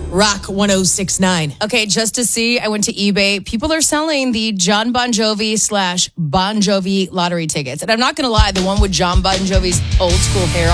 Rock 1069. Okay, just to see, I went to eBay. People are selling the John Bon Jovi / Bon Jovi lottery tickets. And I'm not going to lie, the one with John Bon Jovi's old school hair